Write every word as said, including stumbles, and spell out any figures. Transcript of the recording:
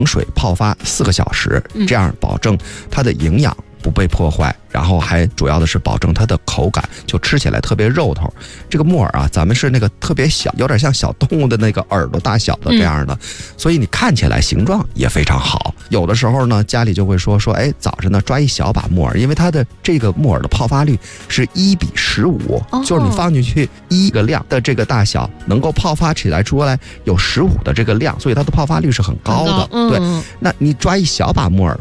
水泡发四个小时，这样保证它的营养不被破坏，然后还主要的是保证它的口感，就吃起来特别肉头。这个木耳啊，咱们是那个特别小，有点像小动物的那个耳朵大小的这样的，嗯、所以你看起来形状也非常好。有的时候呢，家里就会说说，哎，早上呢抓一小把木耳，因为它的这个木耳的泡发率是一比十五，就是你放进去一个量的这个大小，能够泡发起来出来有十五的这个量，所以它的泡发率是很高的。嗯、对，那你抓一小把木耳